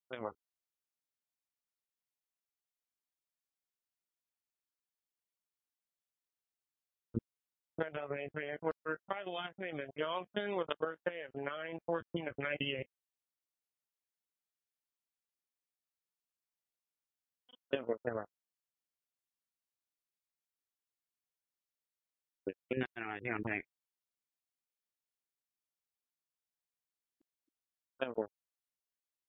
Never. That doesn't anything. Try the last name is Johnson with a birthday of 9/14 of 98. Never. Never. No, hang on. Never.